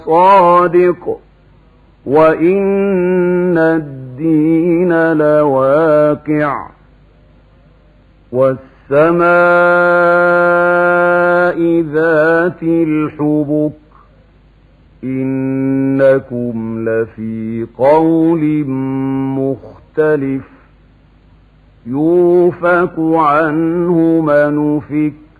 صادق وإن الدين لواقع والسماء ذات الحبك إنكم لفي قول مختلف يوفك عنه من أفك